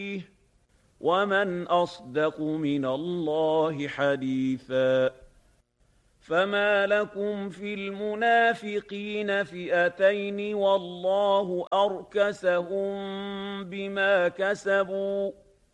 ومن أصدق من الله حديثا فما لكم في المنافقين فئتين والله أركسهم بما كسبوا